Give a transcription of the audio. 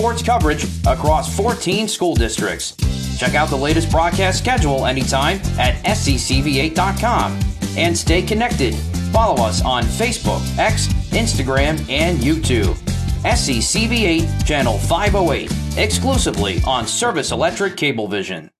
sports coverage across 14 school districts. Check out the latest broadcast schedule anytime at scCV8.com. And stay connected. Follow us on Facebook, X, Instagram, and YouTube. SCCV8 Channel 508, exclusively on Service Electric Cablevision.